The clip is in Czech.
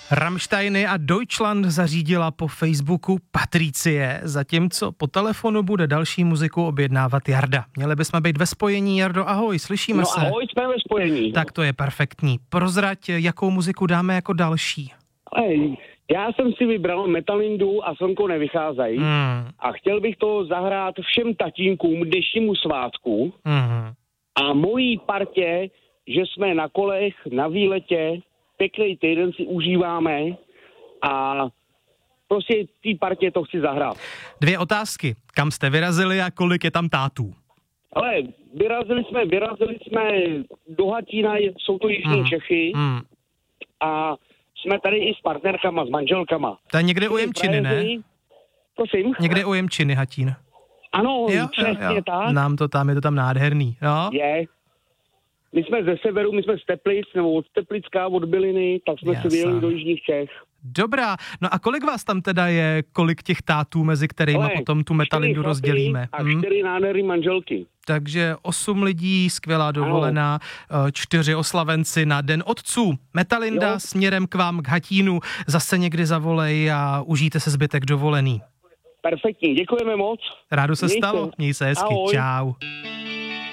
Rammsteiny a Deutschland zařídila po Facebooku Patricie, zatímco po telefonu bude další muziku objednávat Jarda. Měli bychom být ve spojení. Jardo, ahoj, slyšíme se? Ahoj, jsme ve spojení. Tak to je perfektní. Prozrať, jakou muziku dáme jako další. Já jsem si vybral Metalindu a Slnko nevycházejí a chtěl bych to zahrát všem tatínkům dnešnímu svátku a mojí partě, že jsme na kolech, na výletě, pěkný týden si užíváme a prostě té partě to chci zahrát. 2 otázky. Kam jste vyrazili a kolik je tam tátů? Ale vyrazili jsme do Hatína, jsou to jižní Čechy a jsme tady i s partnerkama, s manželkama. To je někde u Jemčiny, ne? Prosím? Někde u Jemčiny Hatín. Ano, přesně tak. Nám to tam, je to tam nádherný. Jo? Je. My jsme ze severu, my jsme z Teplic, nebo od Teplická, od Byliny, tak jsme si vyjeli do jižních Čech. Dobrá, no a kolik vás tam teda je, kolik těch tátů, mezi kterými potom tu Metalindu rozdělíme? A 4 nádherný manželky. Takže 8 lidí, skvělá dovolená, 4 oslavenci na Den otců. Metalinda směrem k vám, k Hatínu, zase někdy zavolej a užijte se zbytek dovolený. Perfektní, děkujeme moc. Rádo se stalo, měj se hezky, Ahoj. čau.